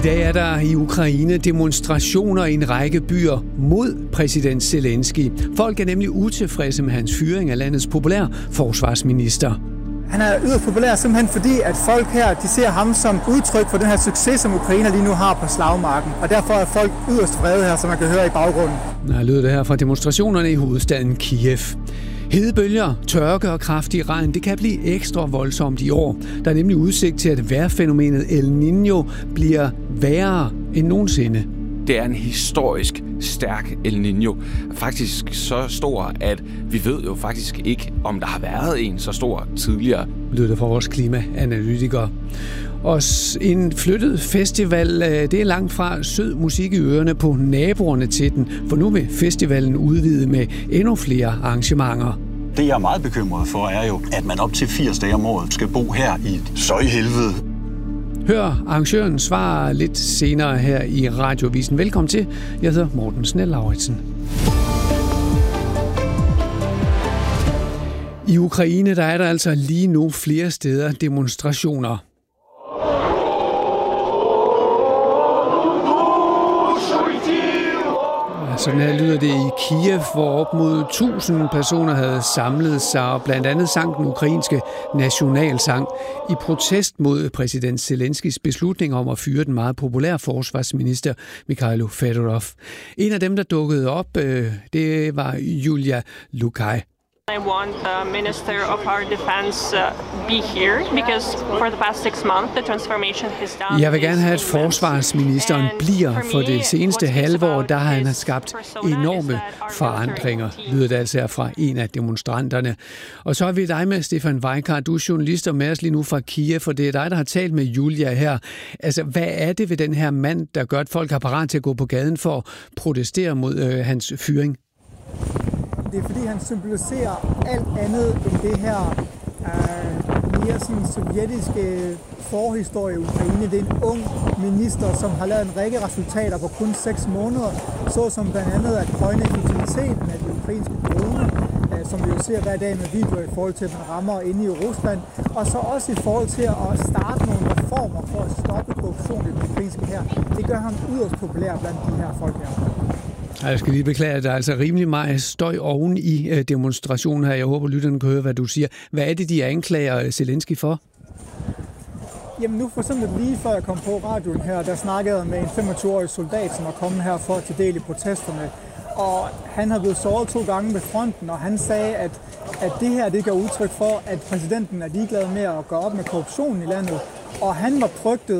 dag er der i Ukraine demonstrationer i en række byer mod præsident Zelensky. Folk er nemlig utilfredse med hans fyring af landets populære forsvarsminister. Han er yderst populær simpelthen fordi, at folk her de ser ham som udtryk for den her succes, som Ukraine lige nu har på slagmarken. Og derfor er folk yderst vrede her, som man kan høre i baggrunden. Der lyder det her fra demonstrationerne i hovedstaden Kiev. Hedebølger, tørke og kraftig regn, det kan blive ekstra voldsomt i år. Der er nemlig udsigt til, at vejrfænomenet El Niño bliver værre end nogensinde. Det er en historisk stærk El Niño. Faktisk så stor, at vi ved jo faktisk ikke, om der har været en så stor tidligere. Lyder det fra vores klimaanalytikere. Og en flyttet festival, det er langt fra sød musik i ørerne på naboerne til den, for nu vil festivalen udvide med endnu flere arrangementer. Det, jeg er meget bekymret for, er jo, at man op til 80 dage om året skal bo her i et søjhelvede. Hør arrangøren svarer lidt senere her i Radiovisen. Velkommen til. Jeg hedder Morten Snell-Lauritsen. I Ukraine der er der altså lige nu flere steder demonstrationer. Sådan her lyder det i Kiev, hvor op mod 1000 personer havde samlet sig og blandt andet sang den ukrainske nationalsang i protest mod præsident Zelenskys beslutning om at fyre den meget populære forsvarsminister Mikhailo Fedorov. En af dem, der dukkede op, det var Julia Lukai. I want the Minister of our Defense be here because for the past 6 months the transformation has done. Jeg vil gerne have, at forsvarsministeren bliver, for det seneste halve år, der har han skabt enorme forandringer, lyder det altså fra en af demonstranterne. Og så er vi dig med, Stefan Weikart. Du er journalist og med os lige nu fra Kiev, for det er dig, der har talt med Julia her. Altså, hvad er det ved den her mand, der gør, at folk er parat til at gå på gaden for at protestere mod hans fyring? Det er fordi, han symboliserer alt andet end det her mere sådan sovjetiske forhistorie i Ukraine. Det er en ung minister, som har lavet en række resultater på kun 6 måneder, såsom blandt andet at højne effektiviteten af de ukrainske droner, som vi jo ser hver dag med videoer i forhold til, at man rammer inde i Rusland, og så også i forhold til at starte nogle reformer for at stoppe korruption i den ukrainske her. Det gør ham yderst populær blandt de her folk her. Jeg skal lige beklage, at der er altså rimelig meget støj oven i demonstrationen her. Jeg håber, lytterne kan høre, hvad du siger. Hvad er det, de anklager Zelensky for? Jamen nu for eksempel lige før jeg kom på radioen her, der snakkede jeg med en 25-årig soldat, som er kommet her for at tage del i protesterne. Og han har blevet såret 2 gange ved fronten, og han sagde, at det her det gør udtryk for, at præsidenten er ligeglad med at gøre op med korruptionen i landet. Og han var frygtet